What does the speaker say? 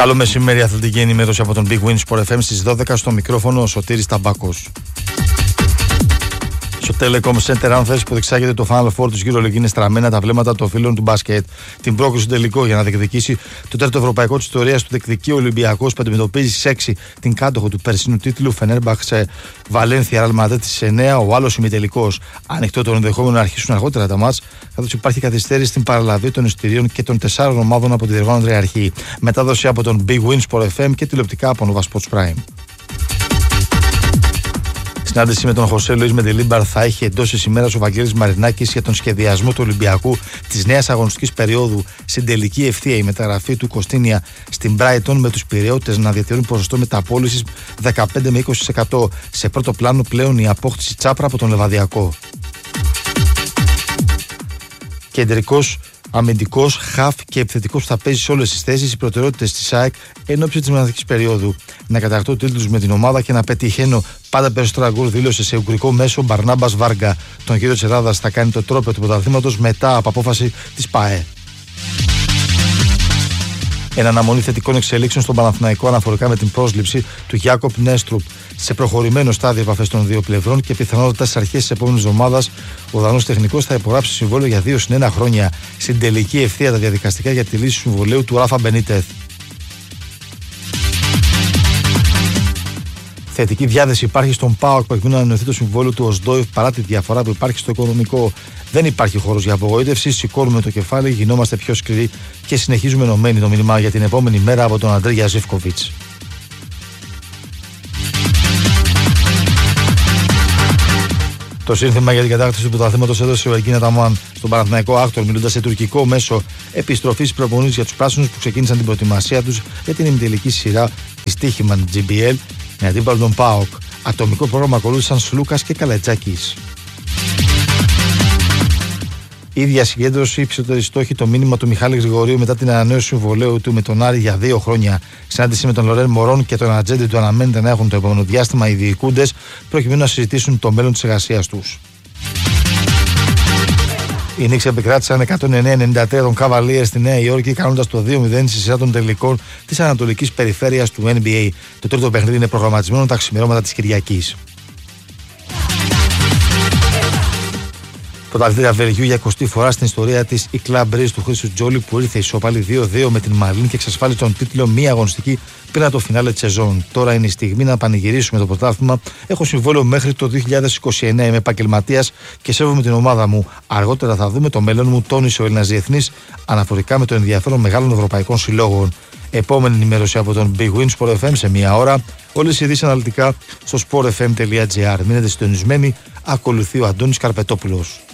Καλό μεσημέρι, αθλητική ενημέρωση από τον Big Win Sport FM στις 12 στο μικρόφωνο ο Σωτήρης Ταμπάκος. Στο Telecom Center, αν θες που διεξάγεται το Final Four της EuroLeague, είναι στραμμένα τα βλέμματα των φίλων του μπάσκετ. Την πρόκριση του τελικό για να διεκδικήσει το τέταρτο ευρωπαϊκό της ιστορίας του διεκδικεί ο Ολυμπιακός που αντιμετωπίζει σε 6 την κάτοχο του περσινού τίτλου Φενέρμπαχτσε Βαλένθια Ρεάλ Μαδρίτης στις 9. Ο άλλος ημιτελικός. Ανοιχτό το ενδεχόμενο να αρχίσουν αργότερα τα μάτς, καθώς υπάρχει καθυστέρηση στην παραλαβή των εισιτηρίων και των 4 ομάδων από τη διοργάνωτρια αρχή. Μετάδοση από τον Big Win Sport FM και τηλεοπτικά από Nova Sports Prime. Συνάντηση με τον Χωσέ Λουίς Μεντελίμπαρ θα έχει εντός της ημέρας ο Βαγγέλης Μαρινάκης για τον σχεδιασμό του Ολυμπιακού της νέας αγωνιστικής περίοδου. Στην τελική ευθεία η μεταγραφή του Κωστίνια στην Brighton με τους Πειραιώτες να διατηρούν ποσοστό μεταπώλησης 15 με 20%. Σε πρώτο πλάνο πλέον η απόκτηση Τσάπρα από τον Λεβαδιακό. Κεντρικός, αμυντικός, χαφ και επιθετικός που θα παίζει σε όλες τις θέσεις, οι προτεραιότητες της ΑΕΚ εν ώψη της μοναδικής περίοδου. Να κατακτώ τίτλους με την ομάδα και να πετυχαίνω πάντα περισσότερα γκολ, δήλωσε σε ουγγρικό μέσο Μπαρνάμπας Βάργκα. Τον γύρο της Ελλάδας θα κάνει το τρόπαιο του πρωταθλήματος μετά από απόφαση της ΠΑΕ. Εν αναμονή θετικών εξελίξεων στον Παναθηναϊκό αναφορικά με την πρόσληψη του Γιάκοπ Νέστρουπ σε προχωρημένο στάδιο επαφές των δύο πλευρών και πιθανότατα στις αρχές της επόμενης εβδομάδας, ο Δανός τεχνικός θα υπογράψει συμβόλαιο για 2 συν 1 χρόνια. Στην τελική ευθεία τα διαδικαστικά για τη λύση του συμβολαίου του Ράφα Μπενίτεθ. Θετική διάθεση υπάρχει στον ΠΑΟΚ προκειμένου να ανανεωθεί το συμβόλαιο του Οσντόιφ παρά τη διαφορά που υπάρχει στο οικονομικό. Δεν υπάρχει χώρος για απογοήτευση. Σηκώνουμε το κεφάλι, γινόμαστε πιο σκληροί και συνεχίζουμε ενωμένοι. Το μήνυμα για την επόμενη μέρα από τον Αντρέγια Ζίβκοβιτς. Το σύνθημα για την κατάκτηση του πρωταθλήματος έδωσε ο Εγκίνα Ταμάν στον Παναθηναϊκό Άκτορ, μιλώντας σε τουρκικό μέσο επιστροφής προπονήσεις για τους πράσινους που ξεκίνησαν την προετοιμασία τους για την ημιτελική σειρά της Τύχημαν GBL με αντίπαλο τον ΠΑΟΚ. Ατομικό πρόγραμμα ακολούθησαν Σλούκας και Καλατζάκης. Ίδια συγκέντρωση, υψηλότερη στόχη, το μήνυμα του Μιχάλη Γρηγορίου μετά την ανανέωση συμβολαίου του με τον Άρη για 2 χρόνια. Συνάντηση με τον Λορέν Μωρόν και τον ατζέντη του αναμένεται να έχουν το επόμενο διάστημα οι διοικούντες προκειμένου να συζητήσουν το μέλλον της εργασίας τους. Οι Knicks επικράτησαν 109-93 των Cavaliers στη Νέα Υόρκη, κάνοντας το 2-0 στη σειρά των τελικών της Ανατολικής Περιφέρειας του NBA. Το τρίτο παιχνίδι είναι προγραμματισμένο τα ξημερώματα της Κυριακής. Πρωταθλήτρια Βελγίου για 20η φορά στην ιστορία της η Club Breeze του Χρήστου Τζόλι που ήρθε ισόπαλη 2-2 με την Μαρλίν και εξασφάλισε τον τίτλο μία αγωνιστική πριν από το φινάλε της σεζόν. Τώρα είναι η στιγμή να πανηγυρίσουμε το πρωτάθλημα. Έχω συμβόλαιο μέχρι το 2029. Είμαι επαγγελματίας και σέβομαι την ομάδα μου. Αργότερα θα δούμε το μέλλον μου, τόνισε ο Έλληνας διεθνής αναφορικά με το ενδιαφέρον μεγάλων ευρωπαϊκών συλλόγων. Επόμενη ενημέρωση από τον Big Win Sport FM σε μία ώρα. Όλες οι ειδήσεις αναλυτικά στο sportfm.gr. Μείνετε συντονισμένοι. Ακολουθεί ο Αντώνης Καρπετόπουλος.